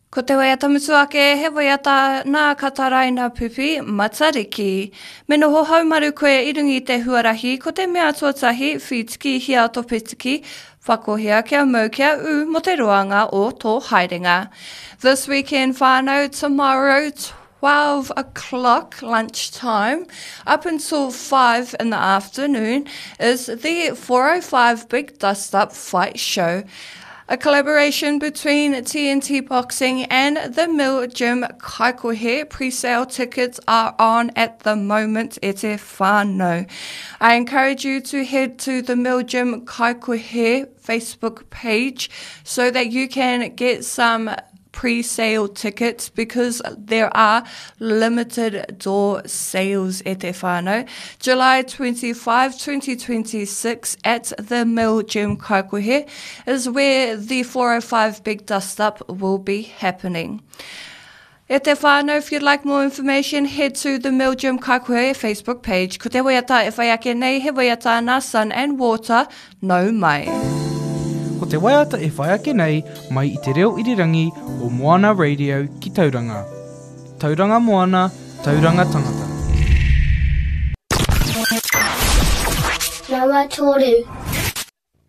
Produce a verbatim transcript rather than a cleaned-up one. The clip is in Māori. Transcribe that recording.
Ko te waiata mutu ake, he waiata nā kataraina pupi, matariki. Me noho haumaru koe i rungi te huarahi, ko te mea tuatahi, whitiki hia topetiki, whakohia kia mau kia u mo te roanga o tō haerenga. This weekend whānau, tomorrow, twelve o'clock lunchtime, up until five in the afternoon, is the four oh five Big Dust Up Fight Show. A collaboration between T N T Boxing and the Mill Gym Kaikohe. Pre-sale tickets are on at the moment, e te whānau. I encourage you to head to the Mill Gym Kaikohe Facebook page so that you can get some pre-sale tickets because there are limited door sales e te whānau. July twenty-fifth, twenty twenty-six at the Mill Gym Kaikohe is where the four oh five Big Dust Up will be happening. E te whānau, if you'd like more information, head to the Mill Gym Kaikohe Facebook page. Ko te waiata e whai ake nei, he waiata nā Sun and Water, no mai. Ko te waiata e whai ake nei, mai i te reo irirangi o Moana Radio ki Tauranga. Tauranga Moana, Tauranga Tangata. Noa Toru.